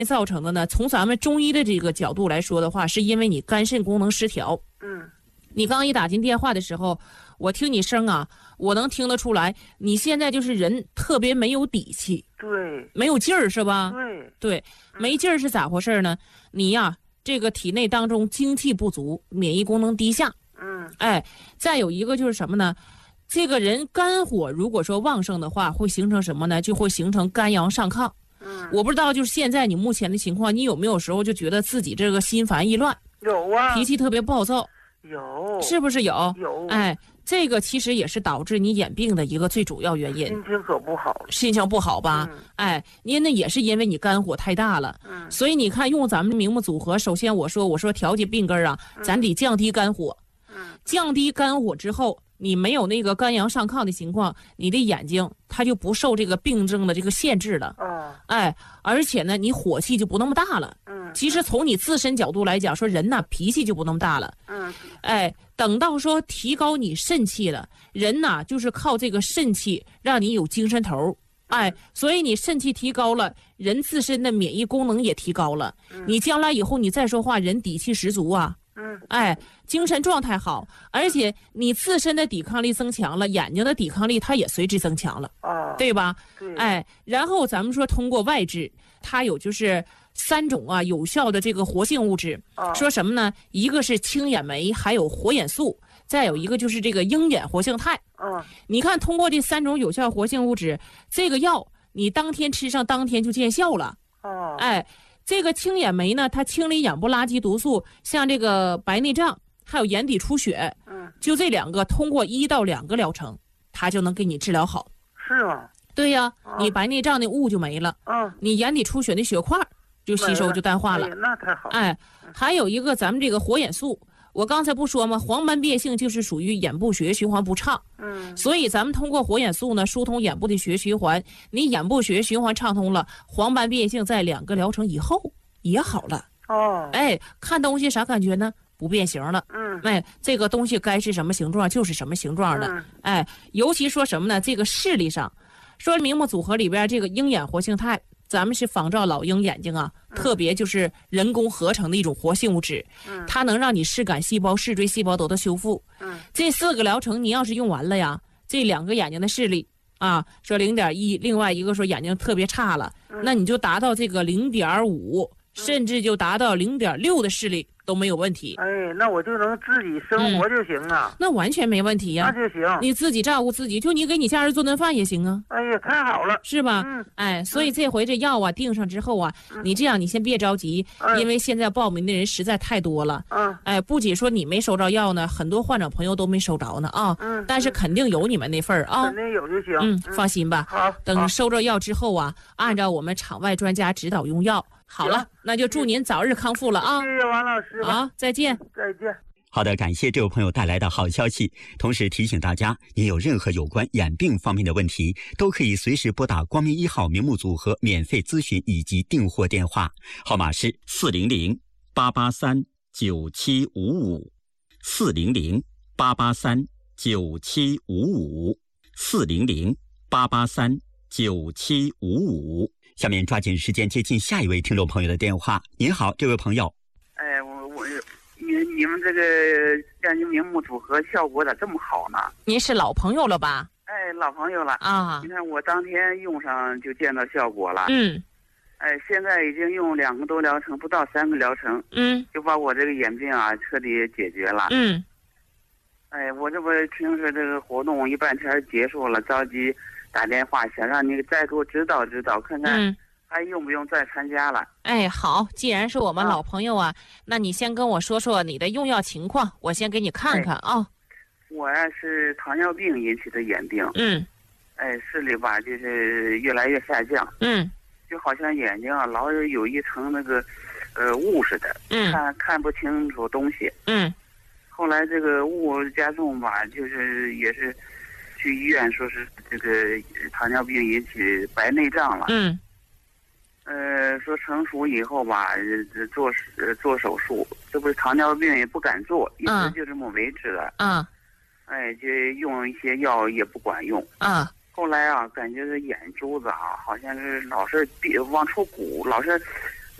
造成的呢？从咱们中医的这个角度来说的话，是因为你肝肾功能失调。你刚一打进电话的时候，我听你声啊，我能听得出来，你现在就是人特别没有底气， 对， 没有劲儿是吧？ 对， 没劲儿是咋回事呢？你呀，这个体内当中精气不足，免疫功能低下。再有一个就是什么呢？这个人肝火如果说旺盛的话，会形成什么呢？就会形成肝阳上亢。我不知道，就是现在你目前的情况，你有没有时候就觉得自己这个心烦意乱？ 有啊， 脾气特别暴躁。 有， 是不是有？ 有。 这个其实也是导致你眼病的一个最主要原因。 心情可不好， 心情不好吧？那也是因为你肝火太大了。所以你看，用咱们的明目组合，首先我说调节病根啊，咱得降低肝火。降低肝火之后，你没有那个肝阳上亢的情况，你的眼睛它就不受这个病症的这个限制了。而且呢，你火气就不那么大了。其实从你自身角度来讲，说人呐脾气就不那么大了。等到说提高你肾气了，人呐就是靠这个肾气让你有精神头。所以你肾气提高了，人自身的免疫功能也提高了。你将来以后你再说话，人底气十足啊。精神状态好，而且你自身的抵抗力增强了，眼睛的抵抗力它也随之增强了。对吧？然后咱们说通过外治，它有就是3种啊有效的这个活性物质。说什么呢？一个是青眼酶，还有火眼素，再有一个就是这个鹰眼活性肽。你看，通过这3种有效活性物质，这个药你当天吃上，当天就见效了。这个青眼酶呢，它清理眼部垃圾毒素，像这个白内障还有眼底出血。就这2个，通过1到2个疗程，它就能给你治疗好。 是吗？ 对呀，你白内障的雾就没了。你眼底出血的血块就吸收就淡化了。 那太好。 还有一个咱们这个火眼素，我刚才不说吗？黄斑变性就是属于眼部血液循环不畅。所以咱们通过火眼素呢，疏通眼部的血液循环，你眼部血液循环畅通了，黄斑变性在2个疗程以后也好了。看东西啥感觉呢？不变形了。这个东西该是什么形状就是什么形状的。尤其说什么呢？这个视力上，说明目组合里边这个鹰眼活性肽，咱们是仿照老鹰眼睛啊，特别就是人工合成的一种活性物质。它能让你视杆细胞、视锥细胞得到修复。这4个疗程你要是用完了呀，这2个眼睛的视力啊，说0.1，另外一个说眼睛特别差了，那你就达到这个0.5，甚至就达到0.6的视力都没有问题。 那我就能自己生活就行啊。 那完全没问题呀。 那就行， 你自己照顾自己，就你给你家人做顿饭也行啊。 太好了， 是吧？所以这回这药啊定上之后啊，你这样你先别着急，因为现在报名的人实在太多了。不仅说你没收着药呢，很多患者朋友都没收着呢啊。但是肯定有你们那份儿啊。 肯定有就行。 放心吧。 好， 等收着药之后啊，按照我们场外专家指导用药。好了，那就祝您早日康复了啊！ 谢谢王老师。 好，再见。 再见。 好的，感谢这位朋友带来的好消息。同时提醒大家，您有任何有关眼病方面的问题，都可以随时拨打光明1号明目组合免费咨询以及订货电话，号码是400-883-9755，400-883-9755。下面抓紧时间接近下一位听众朋友的电话。您好，这位朋友。 你们这个眼睛明目组合效果咋这么好呢？ 您是老朋友了吧？ 老朋友了啊！你看我当天用上就见到效果了。现在已经用2个多疗程，不到3个疗程，就把我这个眼病啊彻底解决了。我这不听说这个活动一半天结束了，着急打电话想让你再给我指导指导，看看还用不用再参加了。 好，既然是我们老朋友啊，那你先跟我说说你的用药情况，我先给你看看啊。 我呀是糖尿病引起的眼病。视力吧就是越来越下降。就好像眼睛啊老有一层那个雾似的，看不清楚东西。后来这个雾加重吧，就是也是去医院说是这个糖尿病引起白内障了。说成熟以后吧，做手术，这不是糖尿病也不敢做，一直就这么维持了。就用一些药也不管用。后来啊，感觉这眼珠子啊，好像是老是往出鼓，老是